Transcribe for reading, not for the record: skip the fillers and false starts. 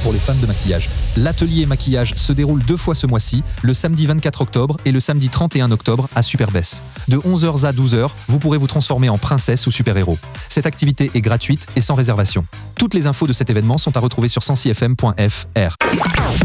pour les fans de maquillage. L'atelier maquillage se déroule 2 fois ce mois-ci, le samedi 24 octobre et le samedi 31 octobre à Superbès. De 11h à 12h, vous pourrez vous transformer en princesse ou super-héros. Cette activité est gratuite et sans réservation. Toutes les infos de cet événement sont à retrouver sur 106fm.fr.